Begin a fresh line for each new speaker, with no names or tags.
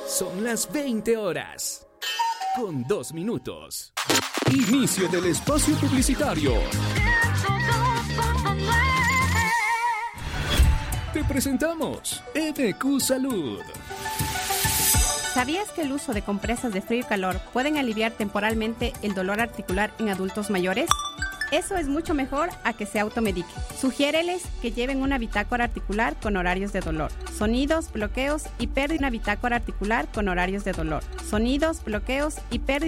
Son las 20 horas. Con 2 minutos. Inicio del espacio publicitario. Te presentamos EDQ Salud.
¿Sabías que el uso de compresas de frío y calor pueden aliviar temporalmente el dolor articular en adultos mayores? Eso es mucho mejor a que se automediquen. Sugiéreles que lleven una bitácora articular con horarios de dolor, sonidos, bloqueos y pérdida. Una bitácora articular con horarios de dolor, sonidos, bloqueos y pérdida.